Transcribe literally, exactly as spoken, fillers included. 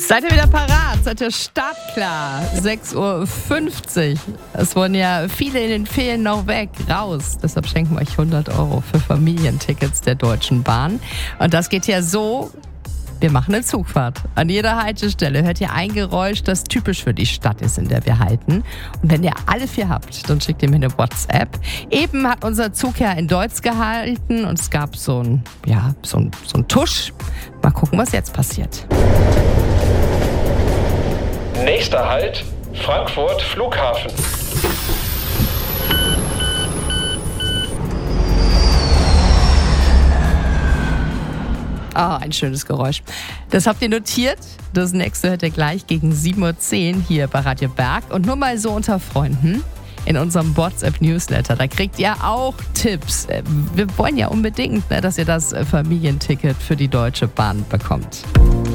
Seid ihr wieder parat? Seid ihr startklar? sechs Uhr fünfzig. Es wurden ja viele in den Ferien noch weg, raus. Deshalb schenken wir euch hundert Euro für Familientickets der Deutschen Bahn. Und das geht ja so: Wir machen eine Zugfahrt. An jeder Haltestelle hört ihr ein Geräusch, das typisch für die Stadt ist, in der wir halten. Und wenn ihr alle vier habt, dann schickt ihr mir eine WhatsApp. Eben hat unser Zug ja in Deutz gehalten und es gab so ein, ja, so ein, so ein Tusch. Mal gucken, was jetzt passiert. Nächster Halt, Frankfurt Flughafen. Ah, ein schönes Geräusch. Das habt ihr notiert. Das nächste hört ihr gleich gegen sieben Uhr zehn hier bei Radio Berg. Und nur mal so unter Freunden: In unserem WhatsApp-Newsletter, da kriegt ihr auch Tipps. Wir wollen ja unbedingt, dass ihr das Familienticket für die Deutsche Bahn bekommt.